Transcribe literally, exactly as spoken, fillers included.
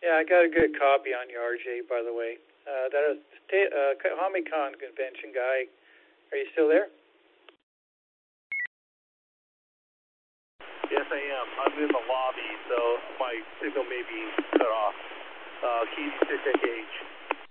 Yeah, I got a good copy on your R J, by the way. Uh, that is uh, Hamicon convention guy. Are you still there? Yes, I am. I'm in the lobby, so my signal may be cut off. Uh, K D six H.